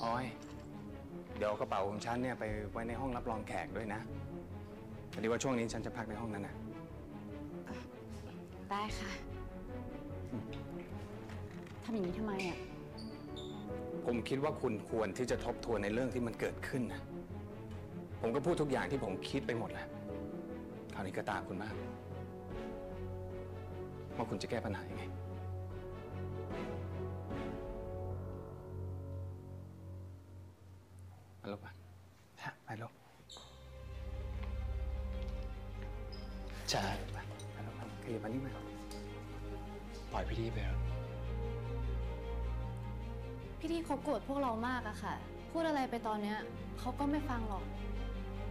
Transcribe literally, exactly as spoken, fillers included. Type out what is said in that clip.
ออยเดี๋ยวกระเป๋าของฉันเนี่ยไปไว้ในห้องรับรองแขกด้วยนะพอดีว่าช่วงนี้ฉันจะพักในห้องนั้นนะได้ค่ะทำอย่างนี้ทำไมอ่ะผมคิดว่าคุณควรที่จะทบทวนในเรื่องที่มันเกิดขึ้นนะผมก็พูดทุกอย่างที่ผมคิดไปหมดแล้วคราวนี้ก็ตามคุณมากว่าคุณจะแก้ปัญหายังไงมาลูกมาไปลูกใช่ไปไปลูกมาขยับมานี่มาปล่อยพี่ดีไปเถอะพี่ที่เขาโกรธพวกเรามากอะค่ะพูดอะไรไปตอนเนี้ยเขาก็ไม่ฟังหรอก